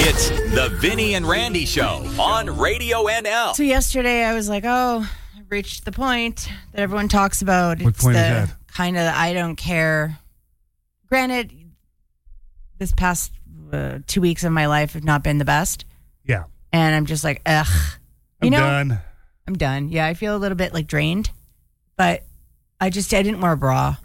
It's the Vinny and Randy Show on Radio NL. So yesterday I was like, I've reached the point that everyone talks about. What point is that? Kind of I don't care. Granted, this past 2 weeks of my life have not been the best. Yeah. And I'm just like, ugh. I'm done. I'm done. Yeah, I feel a little bit like drained. But I didn't wear a bra.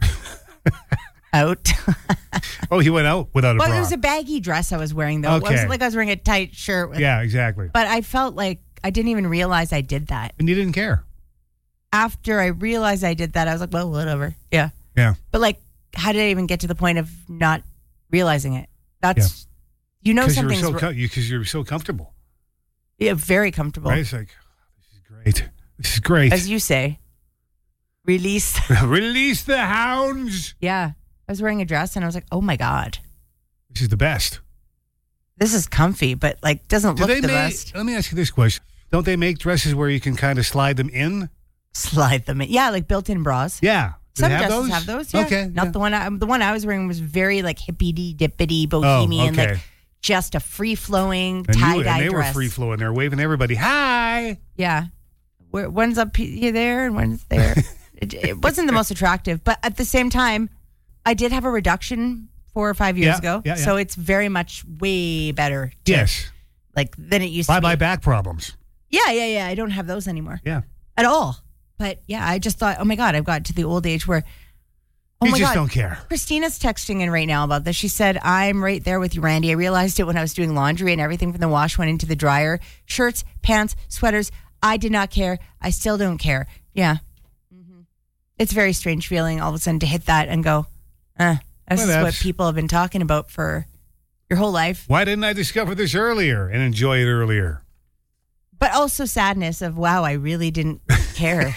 Out. Oh, he went out without a bra. Well, it was a baggy dress I was wearing, though. Okay. It wasn't like I was wearing a tight shirt. Yeah, exactly. But I felt like I didn't even realize I did that. And you didn't care. After I realized I did that, I was like, well, whatever. Yeah. Yeah. But like, how did I even get to the point of not realizing it? That's, something's... Because you're so comfortable. Yeah, very comfortable. Right? It's like, this is great. This is great. As you say, release. Release the hounds. Yeah. I was wearing a dress and I was like, oh my God. This is the best. This is comfy, but like doesn't look the best. Let me ask you this question. Don't they make dresses where you can kind of slide them in? Slide them in. Yeah, like built-in bras. Yeah. Some dresses have those. Yeah. Okay. Not the one. The one I was wearing was very like hippity-dippity, bohemian, like just a free-flowing tie-dye dress. And they were free-flowing. They're waving everybody. Hi. Yeah. One's up here there and one's there. It wasn't the most attractive, but at the same time, I did have a reduction 4 or 5 years ago. Yeah. So it's very much way better. Yes. Like than it used to be. Bye-bye back problems. Yeah. I don't have those anymore. Yeah. At all. But yeah, I just thought, oh my God, I've got to the old age where, you just don't care. Christina's texting in right now about this. She said, I'm right there with you, Randy. I realized it when I was doing laundry and everything from the wash went into the dryer. Shirts, pants, sweaters. I did not care. I still don't care. Yeah. Mm-hmm. It's a very strange feeling all of a sudden to hit that and go, this is what people have been talking about for your whole life. Why didn't I discover this earlier and enjoy it earlier? But also sadness of, wow, I really didn't care.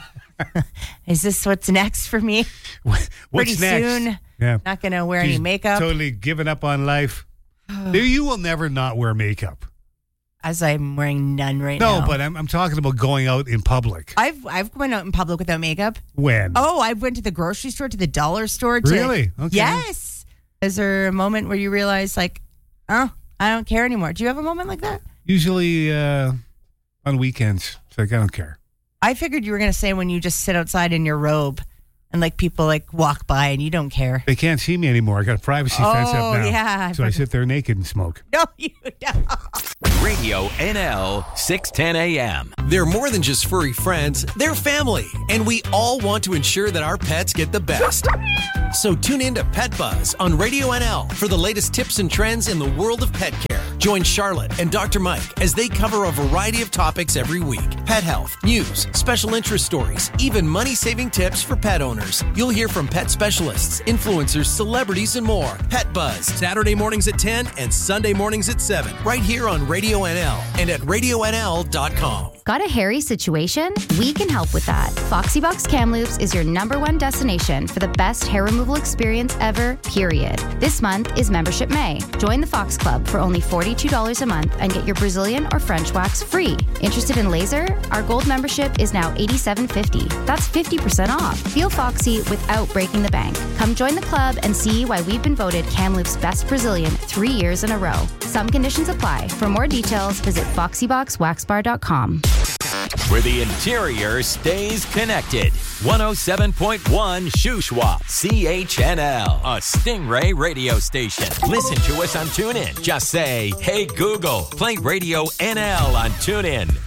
Is this what's next for me? What's Pretty next? soon. Yeah. Not going to wear any makeup. Totally given up on life. You will never not wear makeup. As I'm wearing none right now. No, but I'm talking about going out in public. I've gone out in public without makeup. When? Oh, I went to the grocery store, to the dollar store. Really? Okay. Yes. Is there a moment where you realize, like, I don't care anymore? Do you have a moment like that? Usually on weekends. It's like, I don't care. I figured you were going to say when you just sit outside in your robe and like people like walk by and you don't care. They can't see me anymore. I got a privacy fence up now. Oh, yeah. So I sit there naked and smoke. No, you don't. Radio NL 610 AM. They're more than just furry friends, they're family, and we all want to ensure that our pets get the best. So tune in to Pet Buzz on Radio NL for the latest tips and trends in the world of pet care. Join Charlotte and Dr. Mike as they cover a variety of topics every week. Pet health, news, special interest stories, even money-saving tips for pet owners. You'll hear from pet specialists, influencers, celebrities, and more. Pet Buzz, Saturday mornings at 10 and Sunday mornings at 7, right here on Radio NL and at RadioNL.com. Got a hairy situation? We can help with that. FoxyBox Kamloops is your #1 destination for the best hair removal experience ever, period. This month is Membership May. Join the Fox Club for only $42 a month and get your Brazilian or French wax free. Interested in laser? Our gold membership is now $87.50. That's 50% off. Feel foxy without breaking the bank. Come join the club and see why we've been voted Kamloops' best Brazilian 3 years in a row. Some conditions apply. For more details, visit foxyboxwaxbar.com. Where the interior stays connected. 107.1 Shuswap, CHNL, a Stingray radio station. Listen to us on TuneIn. Just say, hey Google, play Radio NL on TuneIn.